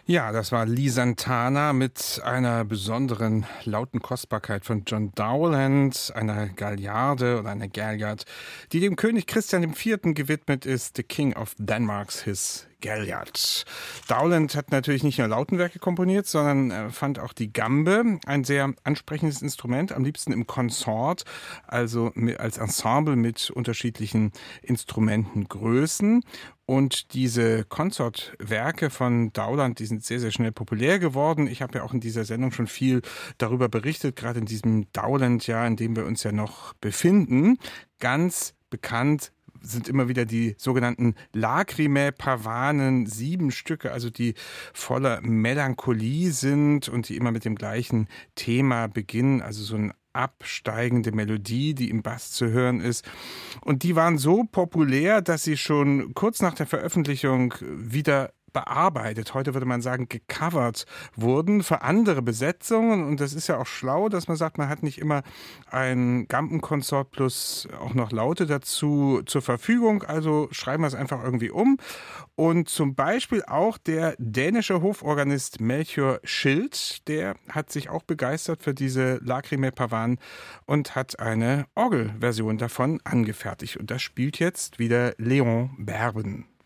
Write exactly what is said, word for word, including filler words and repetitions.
Ja, das war Lee Santana mit einer besonderen lauten Kostbarkeit von John Dowland, einer Galliarde oder einer Galliard, die dem König Christian der Vierte gewidmet ist, The King of Denmark's His Galliard. Dowland hat natürlich nicht nur Lautenwerke komponiert, sondern er fand auch die Gambe, ein sehr ansprechendes Instrument, am liebsten im Consort, also als Ensemble mit unterschiedlichen Instrumentengrößen. Und diese Konzertwerke von Dowland, die sind sehr, sehr schnell populär geworden. Ich habe ja auch in dieser Sendung schon viel darüber berichtet, gerade in diesem Dowland-Jahr, in dem wir uns ja noch befinden. Ganz bekannt sind immer wieder die sogenannten Lacrimae-Pavanen, sieben Stücke, also die voller Melancholie sind und die immer mit dem gleichen Thema beginnen, also so ein absteigende Melodie, die im Bass zu hören ist. Und die waren so populär, dass sie schon kurz nach der Veröffentlichung wieder bearbeitet, heute würde man sagen gecovert wurden für andere Besetzungen. Und das ist ja auch schlau, dass man sagt, man hat nicht immer ein Gambenkonsort plus auch noch Laute dazu zur Verfügung. Also schreiben wir es einfach irgendwie um. Und zum Beispiel auch der dänische Hoforganist Melchior Schild, der hat sich auch begeistert für diese Lacrimae Pavanen und hat eine Orgelversion davon angefertigt. Und das spielt jetzt wieder Leon Berben.